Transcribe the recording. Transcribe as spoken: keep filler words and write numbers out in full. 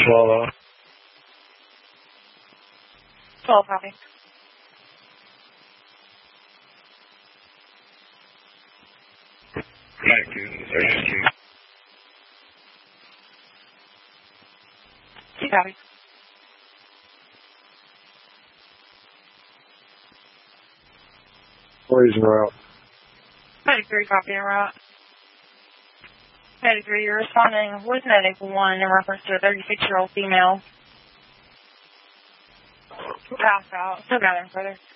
Swallow. twelve, copy. ninety-two, thirty-two. two, copy. Where's en route? ninety-three, copy, en route. ninety-three, you're responding with medic one in reference to a thirty-six-year-old female. Passed out. Still gathering further.